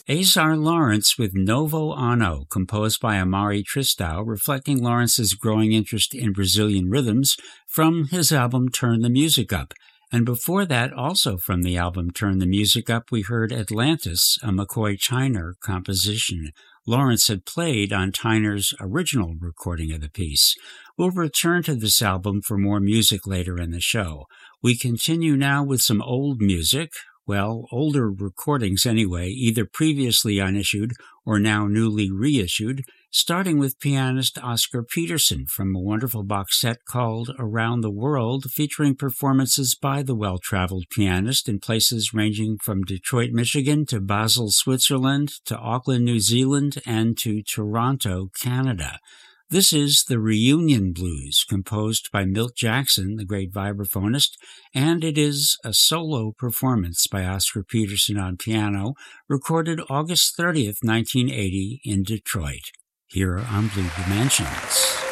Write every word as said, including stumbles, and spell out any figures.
Azar Lawrence with Novo Ano, composed by Amari Tristão, reflecting Lawrence's growing interest in Brazilian rhythms from his album Turn the Music Up. And before that, also from the album Turn the Music Up, we heard Atlantis, a McCoy Tyner composition. Lawrence had played on Tyner's original recording of the piece. We'll return to this album for more music later in the show. We continue now with some old music. Well, older recordings anyway, either previously unissued or now newly reissued, starting with pianist Oscar Peterson from a wonderful box set called Around the World, featuring performances by the well-traveled pianist in places ranging from Detroit, Michigan to Basel, Switzerland, to Auckland, New Zealand, and to Toronto, Canada. This is the Reunion Blues, composed by Milt Jackson, the great vibraphonist, and it is a solo performance by Oscar Peterson on piano, recorded August thirtieth, nineteen eighty in Detroit, here on Blue Dimensions.